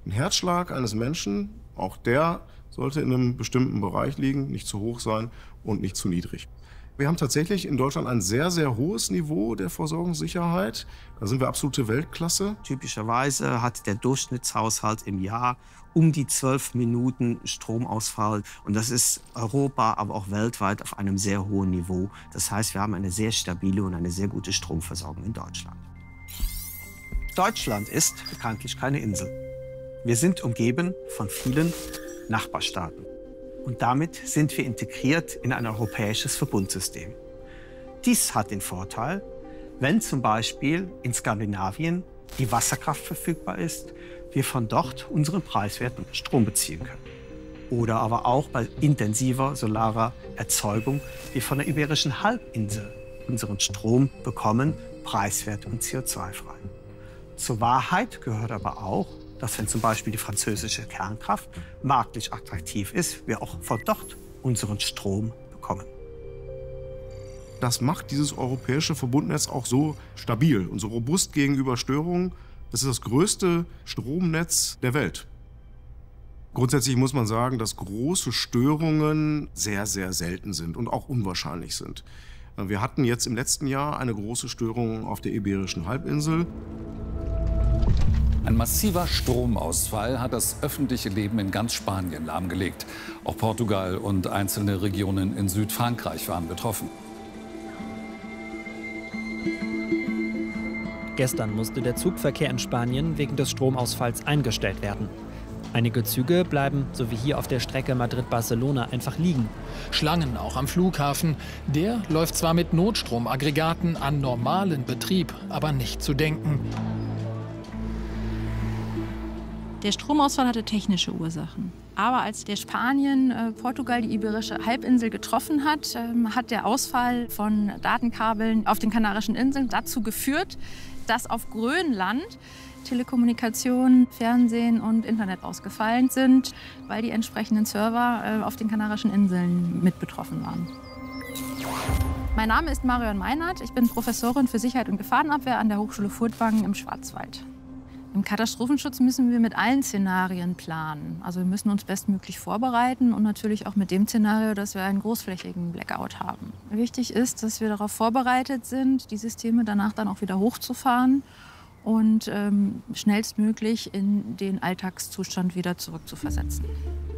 Ein Herzschlag eines Menschen, auch der sollte in einem bestimmten Bereich liegen, nicht zu hoch sein und nicht zu niedrig. Wir haben tatsächlich in Deutschland ein sehr, sehr hohes Niveau der Versorgungssicherheit. Da sind wir absolute Weltklasse. Typischerweise hat der Durchschnittshaushalt im Jahr um die 12 Minuten Stromausfall. Und das ist Europa, aber auch weltweit auf einem sehr hohen Niveau. Das heißt, wir haben eine sehr stabile und eine sehr gute Stromversorgung in Deutschland. Deutschland ist bekanntlich keine Insel. Wir sind umgeben von vielen Nachbarstaaten. Und damit sind wir integriert in ein europäisches Verbundsystem. Dies hat den Vorteil, wenn zum Beispiel in Skandinavien die Wasserkraft verfügbar ist, wir von dort unseren preiswerten Strom beziehen können. Oder aber auch bei intensiver solarer Erzeugung wir von der Iberischen Halbinsel unseren Strom bekommen, preiswert und CO2-frei. Zur Wahrheit gehört aber auch, dass wenn zum Beispiel die französische Kernkraft marktlich attraktiv ist, wir auch von dort unseren Strom bekommen. Das macht dieses europäische Verbundnetz auch so stabil und so robust gegenüber Störungen. Das ist das größte Stromnetz der Welt. Grundsätzlich muss man sagen, dass große Störungen sehr, sehr selten sind und auch unwahrscheinlich sind. Wir hatten jetzt im letzten Jahr eine große Störung auf der Iberischen Halbinsel. Ein massiver Stromausfall hat das öffentliche Leben in ganz Spanien lahmgelegt. Auch Portugal und einzelne Regionen in Südfrankreich waren betroffen. Gestern musste der Zugverkehr in Spanien wegen des Stromausfalls eingestellt werden. Einige Züge bleiben, so wie hier auf der Strecke Madrid-Barcelona, einfach liegen. Schlangen auch am Flughafen. Der läuft zwar mit Notstromaggregaten an normalen Betrieb, aber nicht zu denken. Der Stromausfall hatte technische Ursachen. Aber als der Spanien, Portugal, die Iberische Halbinsel getroffen hat, hat der Ausfall von Datenkabeln auf den Kanarischen Inseln dazu geführt, dass auf Grönland Telekommunikation, Fernsehen und Internet ausgefallen sind, weil die entsprechenden Server auf den Kanarischen Inseln mit betroffen waren. Mein Name ist Marion Meinert. Ich bin Professorin für Sicherheit und Gefahrenabwehr an der Hochschule Furtwangen im Schwarzwald. Im Katastrophenschutz müssen wir mit allen Szenarien planen. Also wir müssen uns bestmöglich vorbereiten und natürlich auch mit dem Szenario, dass wir einen großflächigen Blackout haben. Wichtig ist, dass wir darauf vorbereitet sind, die Systeme danach dann auch wieder hochzufahren und schnellstmöglich in den Alltagszustand wieder zurückzuversetzen.